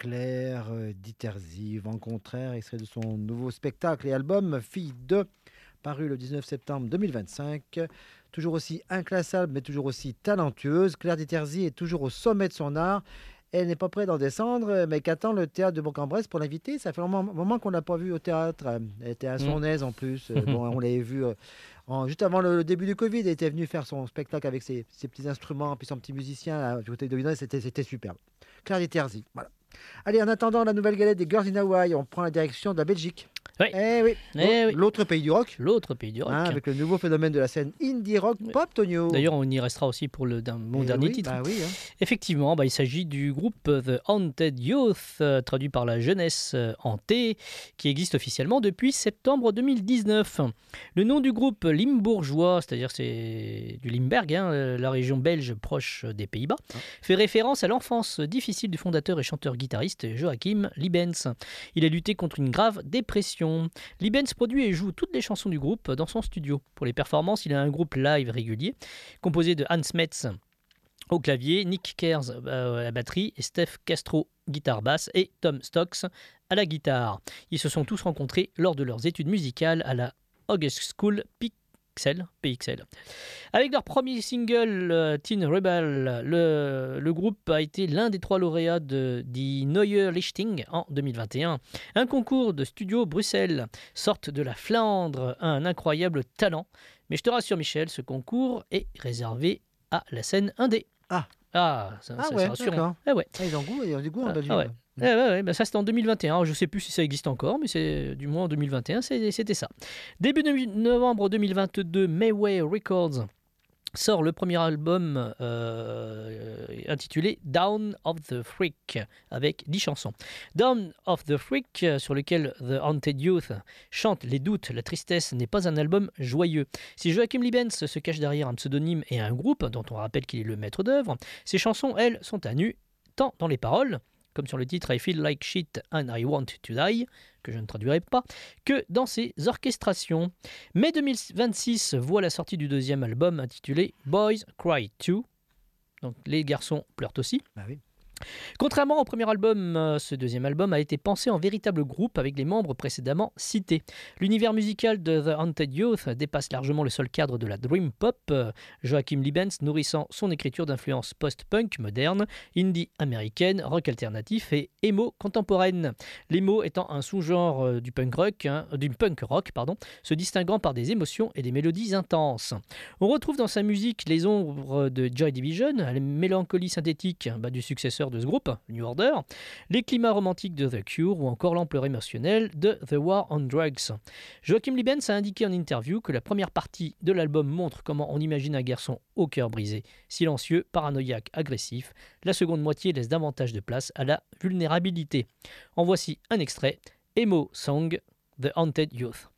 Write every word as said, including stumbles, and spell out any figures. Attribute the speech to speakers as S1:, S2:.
S1: Claire, euh, Diterzi, Vent contraire, extrait de son nouveau spectacle et album Fille deux, paru le dix-neuf septembre deux mille vingt-cinq. Toujours aussi inclassable, mais toujours aussi talentueuse, Claire Diterzi est toujours au sommet de son art. Elle n'est pas prête d'en descendre, mais qu'attend le théâtre de Bourg-en-Bresse pour l'inviter? Ça fait un moment, moment qu'on ne l'a pas vue au théâtre. Elle était à son
S2: Mm.
S1: aise en plus. Euh, Bon, on l'avait vue euh, en- juste avant le, le début du Covid. Elle était venue faire son spectacle avec ses, ses petits instruments, puis son petit musicien à côté de Lyon. C'était c'était superbe. Claire Terzi, voilà. Allez, en attendant la nouvelle galette des Girls in Hawaii, on prend la direction de la Belgique.
S2: Oui.
S1: Eh oui,
S2: Eh oui.
S1: l'autre pays du rock.
S2: L'autre pays du rock.
S1: Hein, avec le nouveau phénomène de la scène indie rock pop, Tonio.
S2: D'ailleurs, on y restera aussi pour le, mon
S1: Eh
S2: dernier
S1: oui,
S2: titre.
S1: bah oui, hein.
S2: Effectivement, bah, il s'agit du groupe The Haunted Youth, euh, traduit par la jeunesse euh, hantée, qui existe officiellement depuis septembre deux mille dix-neuf. Le nom du groupe limbourgeois, c'est-à-dire c'est du Limberg, hein, euh, la région belge proche des Pays-Bas,
S1: Ah.
S2: fait référence à l'enfance difficile du fondateur et chanteur-guitariste Joachim Liebens. Il a lutté contre une grave dépression. Liebens produit et joue toutes les chansons du groupe dans son studio. Pour les performances, il a un groupe live régulier, composé de Hans Metz au clavier, Nick Kers euh, à la batterie, et Steph Castro guitare basse et Tom Stocks à la guitare. Ils se sont tous rencontrés lors de leurs études musicales à la August School Pixel, P X L. Avec leur premier single euh, Teen Rebel, le, le groupe a été l'un des trois lauréats de Die Neue Lichting en deux mille vingt et un. Un concours de studio Bruxelles, sorte de la Flandre, un incroyable talent. Mais je te rassure Michel, ce concours est réservé à la scène indé.
S1: Ah,
S2: ah ça,
S1: ah
S2: ça,
S1: ouais,
S2: c'est rassurant.
S1: d'accord.
S2: Ah ouais.
S1: Ah, ils ont goût, ils ont du goût en
S2: Ah,
S1: Belgique.
S2: ah ouais. Eh ouais, ouais, bah ça c'était en deux mille vingt et un, je ne sais plus si ça existe encore, mais c'est du moins en deux mille vingt et un, c'est, c'était ça. Début de novembre deux mille vingt-deux, Mayway Records sort le premier album euh, intitulé Down of the Freak, avec dix chansons. Down of the Freak, sur lequel The Haunted Youth chante les doutes, la tristesse, n'est pas un album joyeux. Si Joachim Liebens se cache derrière un pseudonyme et un groupe, dont on rappelle qu'il est le maître d'œuvre, ses chansons, elles, sont à nu, tant dans les paroles, comme sur le titre I Feel Like Shit and I Want to Die, que je ne traduirai pas, que dans ses orchestrations. Mai deux mille vingt-six voit la sortie du deuxième album intitulé Boys Cry Too, donc les garçons pleurent aussi.
S1: Bah oui.
S2: Contrairement au premier album, euh, ce deuxième album a été pensé en véritable groupe avec les membres précédemment cités. L'univers musical de The Haunted Youth dépasse largement le seul cadre de la dream pop, euh, Joachim Liebens nourrissant son écriture d'influence post-punk moderne, indie américaine, rock alternatif et emo contemporaine. L'emo étant un sous-genre euh, du punk rock, hein, du punk rock, pardon, se distinguant par des émotions et des mélodies intenses. On retrouve dans sa musique les ombres de Joy Division, la mélancolie synthétique bah, du successeur de ce groupe, New Order, les climats romantiques de The Cure ou encore l'ampleur émotionnelle de The War on Drugs. Joachim Liebens a indiqué en interview que la première partie de l'album montre comment on imagine un garçon au cœur brisé, silencieux, paranoïaque, agressif. La seconde moitié laisse davantage de place à la vulnérabilité. En voici un extrait, Emo Song, The Haunted Youth.